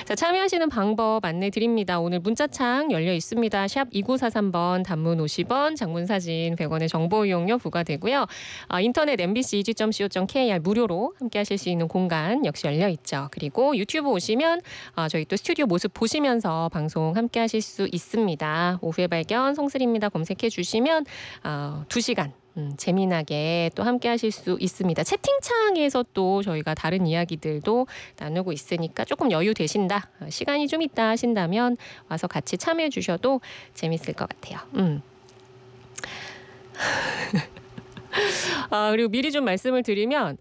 자, 참여하시는 방법 안내 드립니다. 오늘 문자창 열려 있습니다. 샵 2943번, 단문 50원, 장문 사진 100원의 정보 이용료 부과되고요. 인터넷 MBC EG.co.kr 무료로 함께하실 수 있는 공간 역시 열려 있죠. 그리고 유튜브 오시면 저희 또 스튜디오 모습 보시면서 방송 함께하실 수 있습니다. 오후의 발견 송슬입니다. 검색해 주시면 2시간 재미나게 또 함께 하실 수 있습니다. 채팅창에서 또 저희가 다른 이야기들도 나누고 있으니까 조금 여유 되신다, 시간이 좀 있다 하신다면 와서 같이 참여해 주셔도 재밌을 것 같아요. 그리고 미리 좀 말씀을 드리면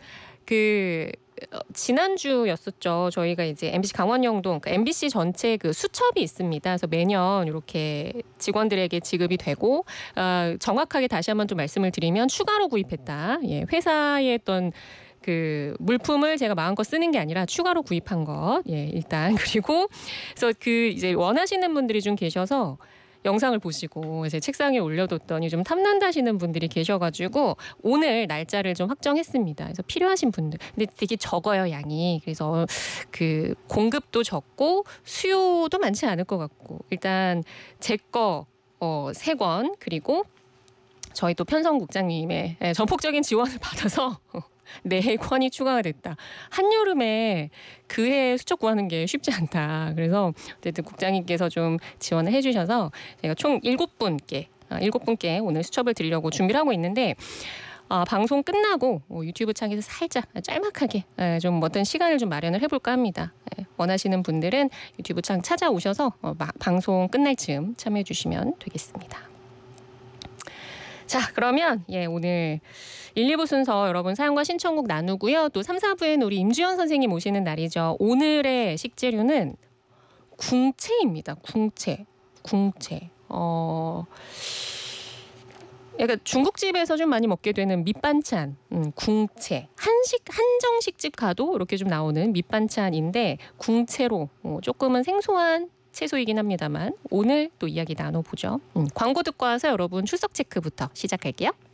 지난주였었죠. 저희가 이제 MBC 강원영동, 그러니까 MBC 전체 그 수첩이 있습니다. 그래서 매년 이렇게 직원들에게 지급이 되고, 정확하게 다시 한번 좀 말씀을 드리면 추가로 구입했다. 예, 회사에 했던 그 물품을 제가 마음껏 쓰는 게 아니라 추가로 구입한 것. 예, 일단. 그리고 그래서 이제 원하시는 분들이 좀 계셔서 영상을 보시고 제 책상에 올려뒀더니 좀 탐난다시는 분들이 계셔가지고 오늘 날짜를 좀 확정했습니다. 그래서 필요하신 분들, 근데 되게 적어요, 양이. 그래서 그 공급도 적고 수요도 많지 않을 것 같고, 일단 제 거 3권, 그리고 저희 또 편성국장님의 전폭적인 지원을 받아서 4권이 추가가 됐다. 한여름에 그 해 수첩 구하는 게 쉽지 않다. 그래서 어쨌든 국장님께서 좀 지원을 해주셔서 제가 총 7분께 오늘 수첩을 드리려고 준비를 하고 있는데, 방송 끝나고 유튜브 창에서 살짝 짤막하게 좀 어떤 시간을 좀 마련을 해볼까 합니다. 원하시는 분들은 유튜브 창 찾아오셔서 방송 끝날 즈음 참여해 주시면 되겠습니다. 자, 그러면 오늘 1, 2부 순서 여러분 사연과 신청곡 나누고요. 또 3, 4부에는 우리 임주연 선생님 오시는 날이죠. 오늘의 식재료는 궁채입니다. 궁채. 약간 중국집에서 좀 많이 먹게 되는 밑반찬, 궁채. 한정식집 가도 이렇게 좀 나오는 밑반찬인데, 궁채로 조금은 생소한 채소이긴 합니다만 오늘 또 이야기 나눠보죠. 광고 듣고 와서 여러분 출석 체크부터 시작할게요.